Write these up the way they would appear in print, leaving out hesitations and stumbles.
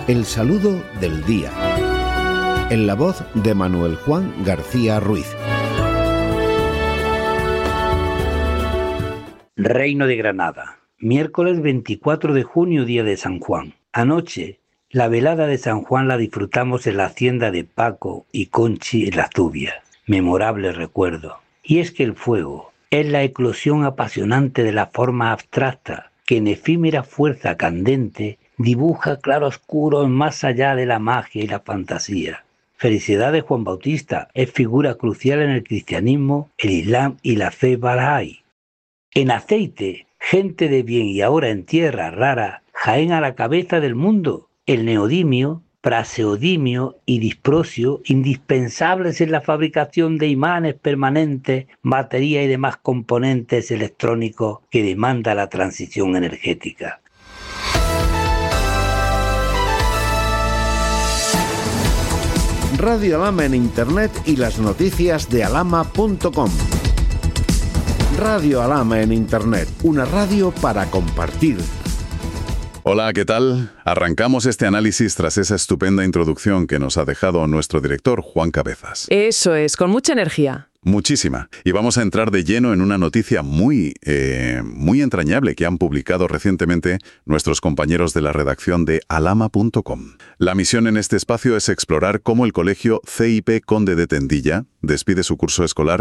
El saludo del día. En la voz de Manuel Juan García Ruiz. Reino de Granada. Miércoles 24 de junio, día de San Juan. Anoche, la velada de San Juan la disfrutamos en la hacienda de Paco y Conchi en la Zubia. Memorable recuerdo. Y es que el fuego es la eclosión apasionante de la forma abstracta que en efímera fuerza candente dibuja claroscuros más allá de la magia y la fantasía. Felicidades Juan Bautista, es figura crucial en el cristianismo, el islam y la fe Bahá'í. En aceite, gente de bien y ahora en tierra rara, Jaén a la cabeza del mundo. El neodimio, praseodimio y disprosio, indispensables en la fabricación de imanes permanentes, batería y demás componentes electrónicos que demanda la transición energética. Radio Alhama en Internet y las noticias de alhama.com. Radio Alhama en Internet, una radio para compartir. Hola, ¿qué tal? Arrancamos este análisis tras esa estupenda introducción que nos ha dejado nuestro director, Juan Cabezas. Eso es, con mucha energía. Muchísima. Y vamos a entrar de lleno en una noticia muy entrañable que han publicado recientemente nuestros compañeros de la redacción de alhama.com. La misión en este espacio es explorar cómo el colegio CIP Conde de Tendilla despide su curso escolar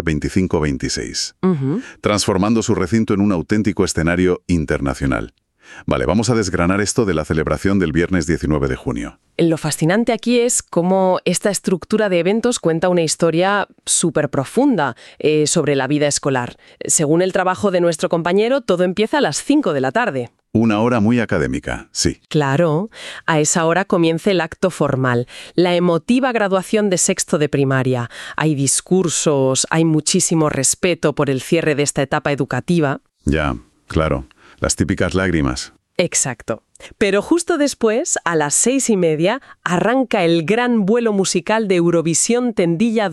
25-26, transformando su recinto en un auténtico escenario internacional. Vale, vamos a desgranar esto de la celebración del viernes 19 de junio. Lo fascinante aquí es cómo esta estructura de eventos cuenta una historia súper profunda sobre la vida escolar. Según el trabajo de nuestro compañero, todo empieza a las 5 de la tarde. Una hora muy académica, sí. Claro, a esa hora comienza el acto formal, la emotiva graduación de sexto de primaria. Hay discursos, hay muchísimo respeto por el cierre de esta etapa educativa. Ya, claro. Las típicas lágrimas. Exacto. Pero justo después, a las 6:30, arranca el gran vuelo musical de Eurovisión Tendilla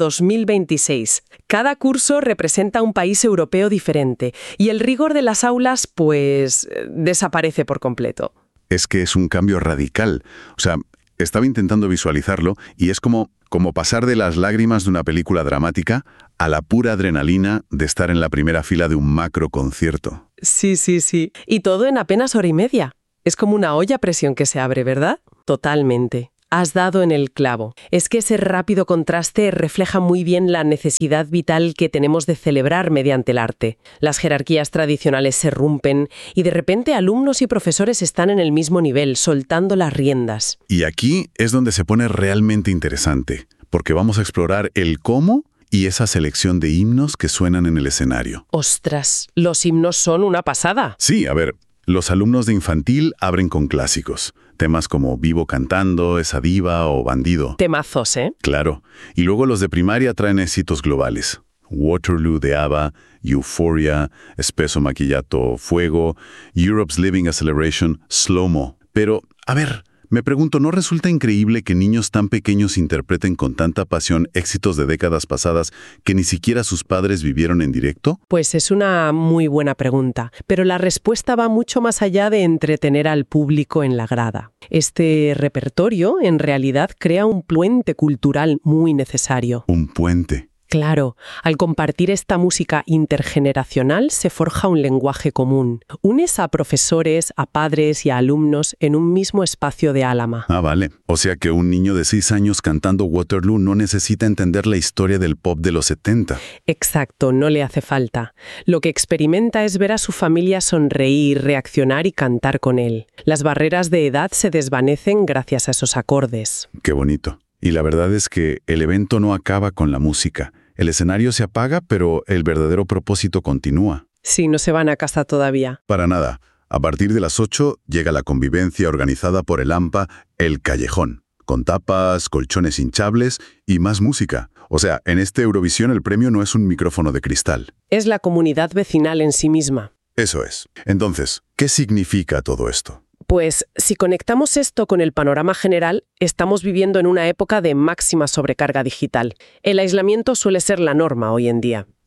2026. Cada curso representa un país europeo diferente y el rigor de las aulas, pues, desaparece por completo. Es que es un cambio radical. O sea, estaba intentando visualizarlo y es como pasar de las lágrimas de una película dramática a la pura adrenalina de estar en la primera fila de un macro concierto. Sí. Y todo en apenas hora y media. Es como una olla a presión que se abre, ¿verdad? Totalmente. Has dado en el clavo. Es que ese rápido contraste refleja muy bien la necesidad vital que tenemos de celebrar mediante el arte. Las jerarquías tradicionales se rompen y de repente alumnos y profesores están en el mismo nivel, soltando las riendas. Y aquí es donde se pone realmente interesante, porque vamos a explorar el cómo y esa selección de himnos que suenan en el escenario. ¡Ostras! Los himnos son una pasada. Sí, a ver, los alumnos de infantil abren con clásicos. Temas como Vivo cantando, Esa diva o Bandido. Temazos, ¿eh? Claro. Y luego los de primaria traen éxitos globales. Waterloo de ABBA, Euphoria, Espeso Maquillato, Fuego, Europe's Living a Celebration, Slow Mo. Pero, a ver, me pregunto, ¿no resulta increíble que niños tan pequeños interpreten con tanta pasión éxitos de décadas pasadas que ni siquiera sus padres vivieron en directo? Pues es una muy buena pregunta, pero la respuesta va mucho más allá de entretener al público en la grada. Este repertorio, en realidad, crea un puente cultural muy necesario. Un puente. Claro, al compartir esta música intergeneracional se forja un lenguaje común. Unes a profesores, a padres y a alumnos en un mismo espacio de Álhama. Ah, vale. O sea que un niño de 6 años cantando Waterloo no necesita entender la historia del pop de los 70. Exacto, no le hace falta. Lo que experimenta es ver a su familia sonreír, reaccionar y cantar con él. Las barreras de edad se desvanecen gracias a esos acordes. Qué bonito. Y la verdad es que el evento no acaba con la música. El escenario se apaga, pero el verdadero propósito continúa. Sí, no se van a casa todavía. Para nada. A partir de las 8 llega la convivencia organizada por el AMPA, El Callejón, con tapas, colchones hinchables y más música. O sea, en este Eurovisión el premio no es un micrófono de cristal. Es la comunidad vecinal en sí misma. Eso es. Entonces, ¿qué significa todo esto? Pues, si conectamos esto con el panorama general, estamos viviendo en una época de máxima sobrecarga digital. El aislamiento suele ser la norma hoy en día.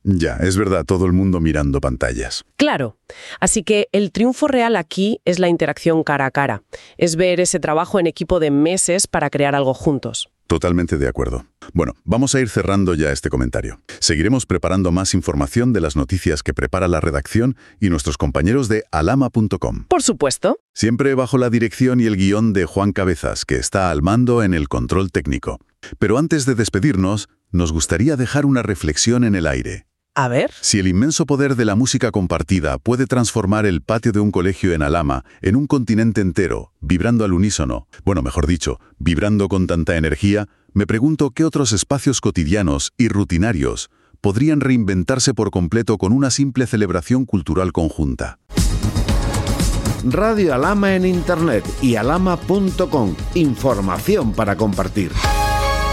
Ya, es verdad, todo el mundo mirando pantallas. Claro. Así que el triunfo real aquí es la interacción cara a cara. Es ver ese trabajo en equipo de meses para crear algo juntos. Totalmente de acuerdo. Bueno, vamos a ir cerrando ya este comentario. Seguiremos preparando más información de las noticias que prepara la redacción y nuestros compañeros de alama.com. Por supuesto. Siempre bajo la dirección y el guión de Juan Cabezas, que está al mando en el control técnico. Pero antes de despedirnos, nos gustaría dejar una reflexión en el aire. A ver. Si el inmenso poder de la música compartida puede transformar el patio de un colegio en Alhama en un continente entero, vibrando al unísono, bueno, mejor dicho, vibrando con tanta energía, me pregunto qué otros espacios cotidianos y rutinarios podrían reinventarse por completo con una simple celebración cultural conjunta. Radio Alhama en Internet y alhama.com. Información para compartir.